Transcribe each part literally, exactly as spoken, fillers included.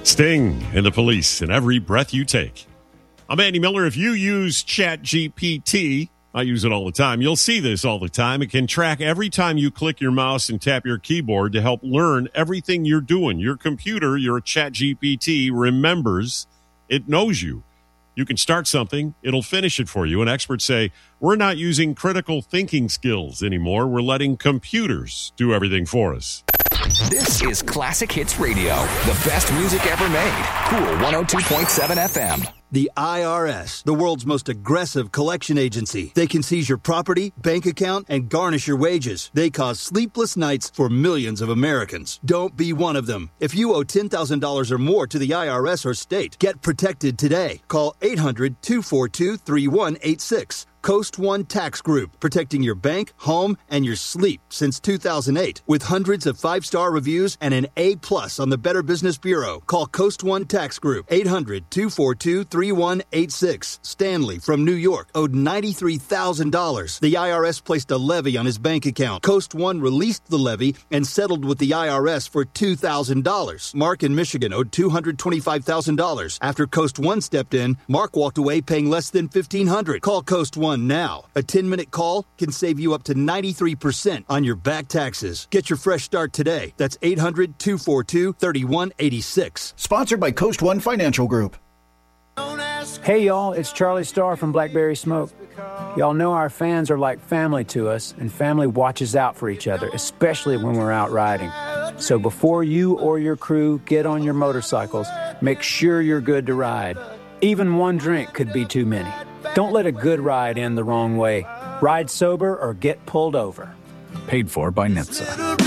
Sting and the Police and Every Breath You Take. I'm Andy Miller. If you use ChatGPT, I use it all the time. You'll see this all the time. It can track every time you click your mouse and tap your keyboard to help learn everything you're doing. Your computer, your ChatGPT, remembers. It knows you. You can start something, it'll finish it for you. And experts say, we're not using critical thinking skills anymore. We're letting computers do everything for us. This is Classic Hits Radio, the best music ever made. Cool one oh two point seven F M. The I R S, the world's most aggressive collection agency. They can seize your property, bank account, and garnish your wages. They cause sleepless nights for millions of Americans. Don't be one of them. If you owe ten thousand dollars or more to the I R S or state, get protected today. Call eight hundred, two four two, three one eight six. Coast One Tax Group, protecting your bank, home, and your sleep since two thousand eight. With hundreds of five-star reviews and an A-plus on the Better Business Bureau. Call Coast One Tax Group, eight hundred, two four two, three one eight six. Stanley from New York owed ninety-three thousand dollars. The I R S placed a levy on his bank account. Coast One released the levy and settled with the I R S for two thousand dollars. Mark in Michigan owed two hundred twenty-five thousand dollars. After Coast One stepped in, Mark walked away paying less than fifteen hundred dollars. Call Coast One now. A ten-minute call can save you up to ninety-three percent on your back taxes. Get your fresh start today. That's eight hundred, two four two, three one eight six. Sponsored by Coast One Financial Group. Hey, y'all, it's Charlie Starr from Blackberry Smoke. Y'all know our fans are like family to us, and family watches out for each other, especially when we're out riding. So before you or your crew get on your motorcycles, make sure you're good to ride. Even one drink could be too many. Don't let a good ride end the wrong way. Ride sober or get pulled over. Paid for by N H T S A.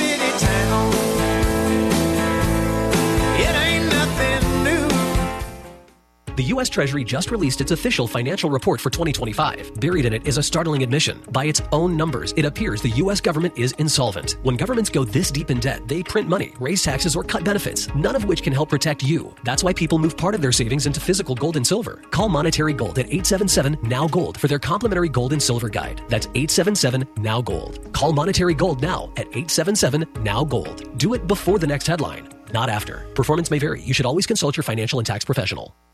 The U S Treasury just released its official financial report for twenty twenty-five. Buried in it is a startling admission. By its own numbers, it appears the U S government is insolvent. When governments go this deep in debt, they print money, raise taxes, or cut benefits, none of which can help protect you. That's why people move part of their savings into physical gold and silver. Call Monetary Gold at eight seven seven, N O W, GOLD for their complimentary gold and silver guide. That's eight seven seven, N O W, GOLD. Call Monetary Gold now at eight seven seven, N O W, GOLD. Do it before the next headline, not after. Performance may vary. You should always consult your financial and tax professional.